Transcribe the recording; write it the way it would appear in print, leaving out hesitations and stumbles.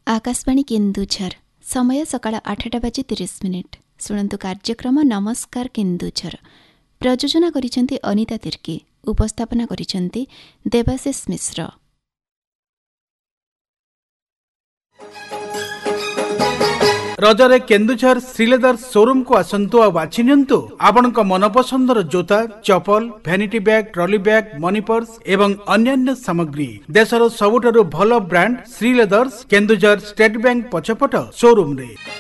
आकाशवाणी केन्दुझर समय सकाळ 8:30 शुणु कार्यक्रम नमस्कार केन्दुझर प्रयोजन करिसेंती अनिता तिर्की उपस्थापना करिसेंती देवाशिष मिश्र। रजरे केन्दुझर श्रीलेदर शोरूम को आसंतु आ बाछि नियंतु आपनक मनपसंदर जोता चपल भैनिटी bag trolley bag money purse एवं अन्यान्य सामग्री देशर सबुठारु भलो brand Sreeleathers Keonjhar state bank पछपट showroom रे।